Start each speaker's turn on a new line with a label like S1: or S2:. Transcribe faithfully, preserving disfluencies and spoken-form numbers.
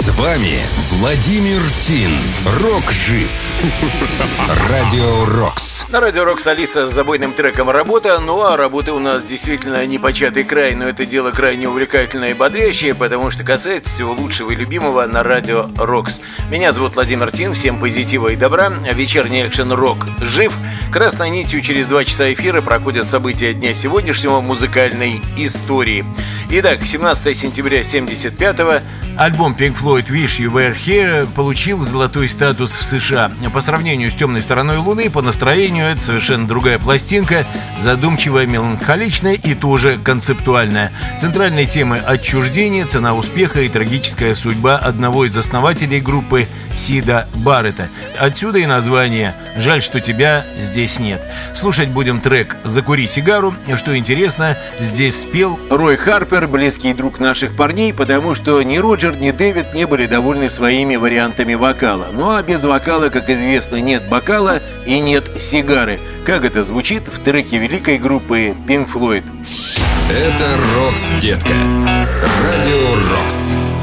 S1: С вами Владимир Тин. Рок жив. Радио Рокс.
S2: На Радио Рокс Алиса с забойным треком «Работа». Ну а работы у нас действительно непочатый край, но это дело крайне увлекательное и бодрящее, потому что касается всего лучшего и любимого на Радио Рокс. Меня зовут Владимир Тин, всем позитива и добра. Вечерний экшен-рок жив. Красной нитью через два часа эфира проходят события дня сегодняшнего музыкальной истории. Итак, семнадцатого сентября семьдесят пятого альбом Pink Floyd «Wish You Were Here» получил золотой статус в США. По сравнению с «Темной стороной Луны», по настроению это совершенно другая пластинка, задумчивая, меланхоличная и тоже концептуальная. Центральные темы — отчуждение, цена успеха и трагическая судьба одного из основателей группы Сида Баррета. Отсюда и название «Жаль, что тебя здесь нет». Слушать будем трек «Закури сигару». Что интересно, здесь спел Рой Харпер, близкий друг наших парней, потому что ни Роджер, ни Дэвид не были довольны своими вариантами вокала. Ну а без вокала, как известно, нет бокала и нет сигары. Как это звучит в треке великой группы Pink Floyd.
S1: Это Рокс, детка. Радио Рокс.